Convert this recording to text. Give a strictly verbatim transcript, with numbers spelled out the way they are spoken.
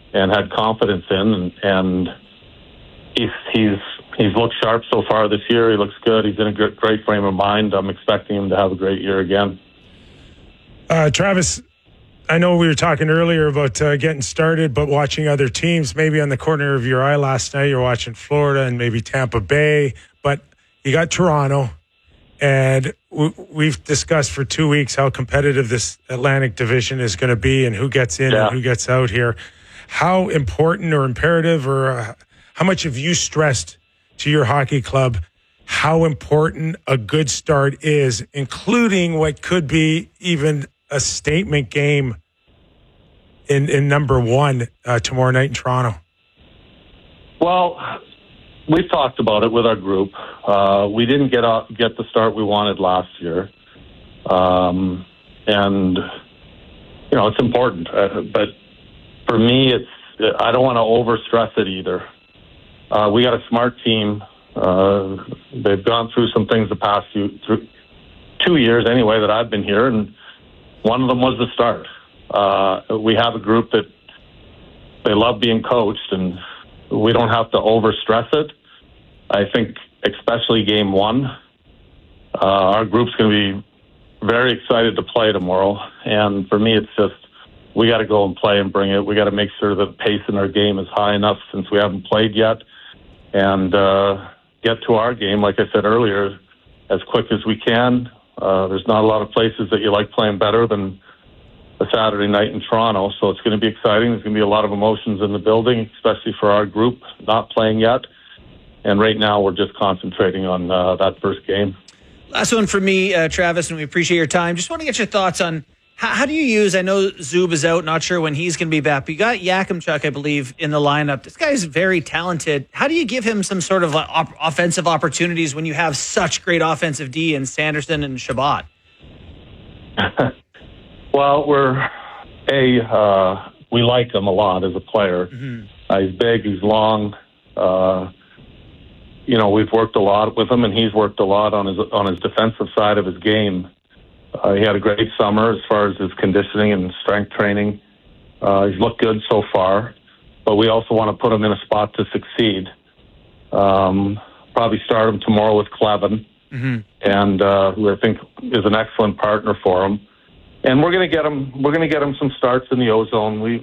and had confidence in, and, and he's he's he's looked sharp so far this year. He looks good. He's in a good, great frame of mind. I'm expecting him to have a great year again. Uh, Travis, I know we were talking earlier about uh, getting started, but watching other teams, maybe on the corner of your eye last night, you're watching Florida and maybe Tampa Bay, but you got Toronto, and w- we've discussed for two weeks how competitive this Atlantic division is going to be and who gets in yeah. and who gets out here. How important or imperative, or uh, how much have you stressed to your hockey club how important a good start is, including what could be even a statement game in, in number one uh, tomorrow night in Toronto? Well, we've talked about it with our group. Uh, we didn't get out, get the start we wanted last year. Um, and, you know, it's important. Uh, but for me, it's I don't want to overstress it either. Uh, we got a smart team. Uh, they've gone through some things the past few, through two years anyway that I've been here, and one of them was the start. Uh, we have a group that they love being coached, and we don't have to overstress it. I think especially game one, uh, our group's going to be very excited to play tomorrow. And for me, it's just we got to go and play and bring it. We got to make sure that the pace in our game is high enough since we haven't played yet, and uh, get to our game, like I said earlier, as quick as we can. Uh, there's not a lot of places that you like playing better than a Saturday night in Toronto, so it's going to be exciting. There's going to be a lot of emotions in the building, especially for our group not playing yet. And right now, we're just concentrating on uh, that first game. Last one for me, uh, Travis, and we appreciate your time. Just want to get your thoughts on how, how do you use, I know Zub is out, not sure when he's going to be back, but you got Yakimchuk, I believe, in the lineup. This guy's very talented. How do you give him some sort of uh, op- offensive opportunities when you have such great offensive D in Sanderson and Shabbat? Well, we're, A, uh, we like him a lot as a player. Mm-hmm. Uh, he's big, he's long. Uh, you know, we've worked a lot with him, and he's worked a lot on his on his defensive side of his game. Uh, he had a great summer as far as his conditioning and strength training. Uh, he's looked good so far, but we also want to put him in a spot to succeed. Um, probably start him tomorrow with Clevin, mm-hmm. and uh, who I think is an excellent partner for him. And we're going to get him. We're going to get him some starts in the O-zone. We